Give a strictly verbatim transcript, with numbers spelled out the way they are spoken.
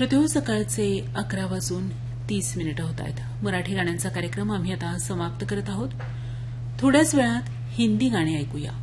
श्रोतेहो, सकाळचे अकरा वाजून तीस मिनिटं होत आहेत. मराठी गाण्यांचा कार्यक्रम आम्ही आता समाप्त करत आहोत. थोड्याच वेळात हिंदी गाणी ऐकूया.